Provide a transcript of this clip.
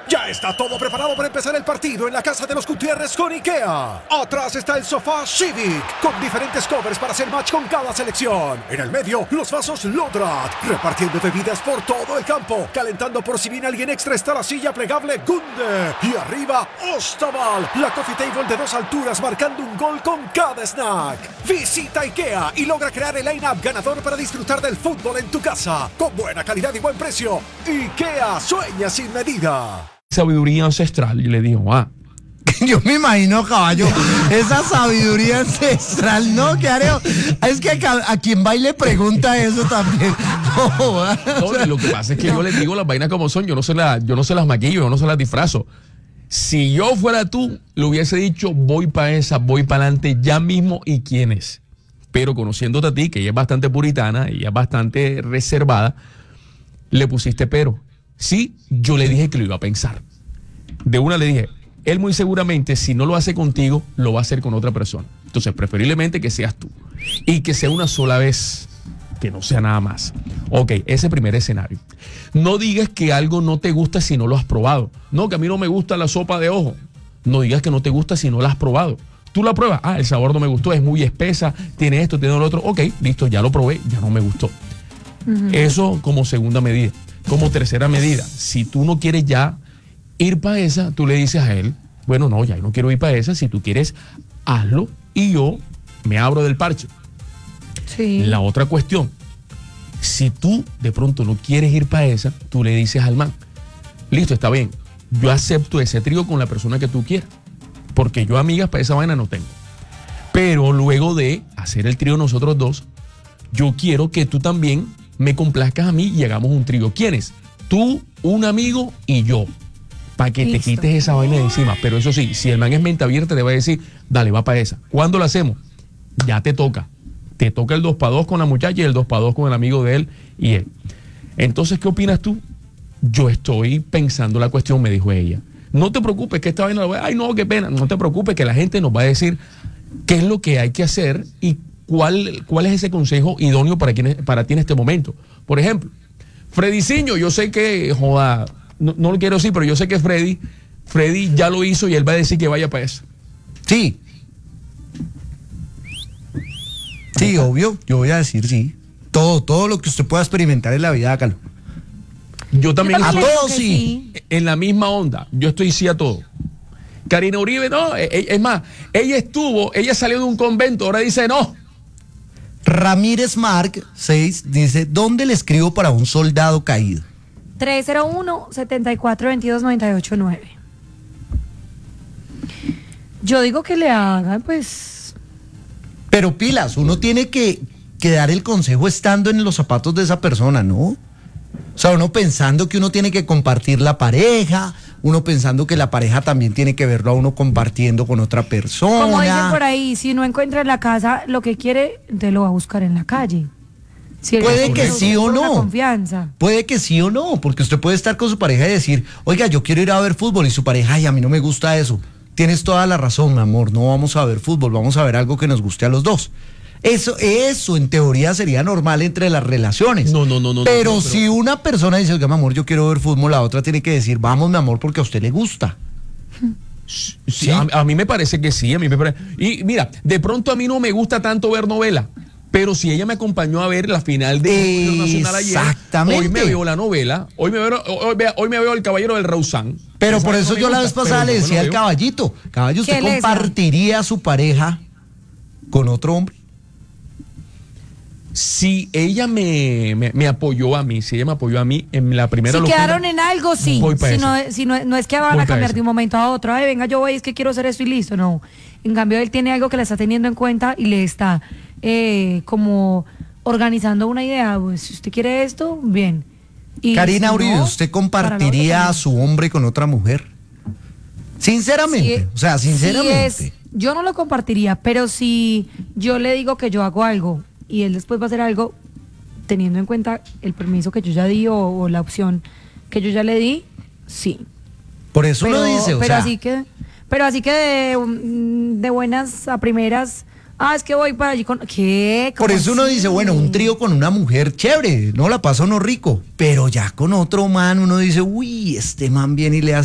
Ya está todo preparado para empezar el partido en la casa de los Gutiérrez con IKEA. Atrás está el sofá Civic, con diferentes covers para hacer match con cada selección. En el medio, los vasos Lodrat, repartiendo bebidas por todo el campo. Calentando por si viene alguien extra está la silla plegable Gunde. Y arriba, Ostaval, la coffee table de 2 alturas marcando un gol con cada snack. Visita IKEA y logra crear el line-up ganador para disfrutar del fútbol en tu casa. Con buena calidad y buen precio. IKEA, sueña sin medida. Sabiduría ancestral. Y le dijo, yo me imagino, caballo, esa sabiduría ancestral, ¿no? ¿Qué haré? Es que a quien va y le pregunta eso también. No, lo que pasa es que yo les digo las vainas como son, yo no se las maquillo, yo no se las disfrazo. Si yo fuera tú, le hubiese dicho, voy para esa, voy para adelante ya mismo, ¿y quién es? Pero conociéndote a ti, que ella es bastante puritana, ella es bastante reservada, le pusiste pero. Sí, yo le dije que lo iba a pensar. De una le dije, él muy seguramente, si no lo hace contigo, lo va a hacer con otra persona. Entonces, preferiblemente que seas tú. Y que sea una sola vez, que no sea nada más. Ok, ese primer escenario. No digas que algo no te gusta si no lo has probado. No, que a mí no me gusta la sopa de ojo. No digas que no te gusta si no la has probado. Tú la pruebas, el sabor no me gustó, es muy espesa, tiene esto, tiene lo otro. Ok, listo, ya lo probé, ya no me gustó. Eso como segunda medida. Como tercera medida, si tú no quieres ya ir para esa, tú le dices a él, bueno, no, ya no quiero ir para esa, si tú quieres, hazlo y yo me abro del parche. Sí. La otra cuestión, si tú de pronto no quieres ir para esa, tú le dices al man, listo, está bien, yo acepto ese trío con la persona que tú quieras, porque yo amigas para esa vaina no tengo. Pero luego de hacer el trío nosotros dos, yo quiero que tú también me complazcas a mí y hagamos un trío. ¿Quiénes? Tú, un amigo y yo. Para que te quites esa vaina de encima. Pero eso sí, si el man es mente abierta, te va a decir, dale, va para esa. ¿Cuándo lo hacemos? Ya te toca. Te toca el 2x2 con la muchacha y el 2x2 con el amigo de él y él. Entonces, ¿qué opinas tú? Yo estoy pensando la cuestión, me dijo ella. No te preocupes que esta vaina, ay no, qué pena. No te preocupes que la gente nos va a decir qué es lo que hay que hacer y ¿cuál es ese consejo idóneo para ti en este momento? Por ejemplo, Freddyciño, yo sé que, joda, no lo quiero decir, pero yo sé que Freddy ya lo hizo y él va a decir que vaya para eso. Sí. Sí, obvio, yo voy a decir sí. Todo lo que usted pueda experimentar en la vida, hágalo. Yo también. A todos sí. En la misma onda, yo estoy sí a todo. Karina Uribe, no, es más, ella salió de un convento, ahora dice no. Ramírez Marc 6 dice, ¿dónde le escribo para un soldado caído? 301-7422-989. Yo digo que le hagan, pues. Pero pilas, uno tiene que dar el consejo estando en los zapatos de esa persona, ¿no? O sea, uno pensando que uno tiene que compartir la pareja, uno pensando que la pareja también tiene que verlo a uno compartiendo con otra persona. Como dicen por ahí, si no encuentra en la casa lo que quiere, te lo va a buscar en la calle. Si puede que sí o no. Confianza. Puede que sí o no, porque usted puede estar con su pareja y decir, oiga, yo quiero ir a ver fútbol, y su pareja, ay, a mí no me gusta eso. Tienes toda la razón, amor, no vamos a ver fútbol, vamos a ver algo que nos guste a los dos. Eso en teoría sería normal entre las relaciones. No. Pero si una persona dice, oiga, mi amor, yo quiero ver fútbol, la otra tiene que decir, vamos, mi amor, porque a usted le gusta. Sí, a mí me parece que sí, a mí me parece. Y mira, de pronto a mí no me gusta tanto ver novela, pero si ella me acompañó a ver la final de Nacional ayer, hoy me veo la novela, hoy me veo El Caballero del Rausán. Pero por eso yo la vez pasada le decía al caballito, caballo, ¿usted compartiría a su pareja con otro hombre? Si ella me apoyó a mí, en la primera locura. Si quedaron en algo, sí. Si no es que van a cambiar de un momento a otro. Ay, venga, yo voy, es que quiero hacer esto y listo. No. En cambio, él tiene algo que le está teniendo en cuenta y le está como organizando una idea. Pues, si usted quiere esto, bien. Y Karina si Uribe, no, ¿usted compartiría a su hombre con otra mujer? Sinceramente, o sea, sinceramente. Yo no lo compartiría, pero si yo le digo que yo hago algo y él después va a hacer algo, teniendo en cuenta el permiso que yo ya di o la opción que yo ya le di, sí. Por eso lo dice, o sea. Pero así que de buenas a primeras, es que voy para allí con... ¿Qué? Por eso uno dice, bueno, un trío con una mujer, chévere, no la pasa uno rico, pero ya con otro man uno dice, uy, este man viene y le hace